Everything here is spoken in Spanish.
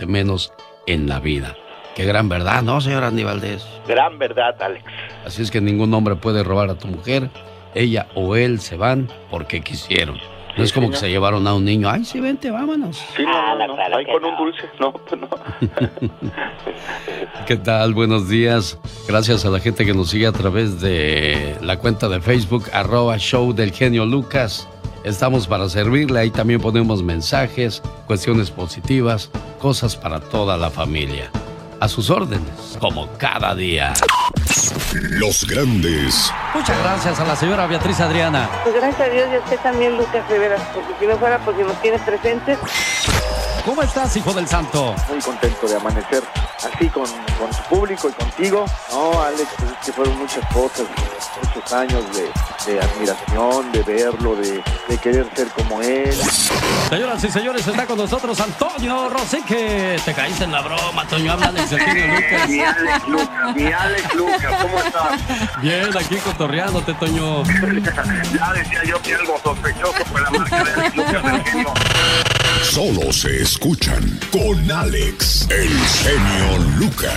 preocuparte menos en la vida. Qué gran verdad, ¿no, señor Andy Valdés? Gran verdad, Alex. Así es que ningún hombre puede robar a tu mujer. Ella o él se van porque quisieron. No es como que se llevaron a un niño. Ay, sí, vente, vámonos. Sí, no. Ahí con un dulce. No, pues no. ¿Qué tal? Buenos días. Gracias a la gente que nos sigue a través de la cuenta de Facebook, @show del genio Lucas. Estamos para servirle. Ahí también ponemos mensajes, cuestiones positivas, cosas para toda la familia. A sus órdenes, como cada día. Los grandes. Muchas gracias a la señora Beatriz Adriana. Pues gracias a Dios y a usted también, Lucas Rivera, porque si no fuera porque nos tienes presentes. ¿Cómo estás, hijo del santo? Muy contento de amanecer así con su público y contigo. No, Alex, pues es que fueron muchas cosas, muchos años de admiración, de verlo, de querer ser como él. Señoras y señores, está con nosotros Antonio Rosique. Te caíste en la broma, Toño. Habla Alex del genio Lucas. Mi Alex Lucas, ¿cómo estás? Bien, aquí cotorreándote, Toño. Ya decía yo que algo sospechoso fue la marca de Alex Lucas del genio. Solo se escuchan con Alex, el genio Lucas.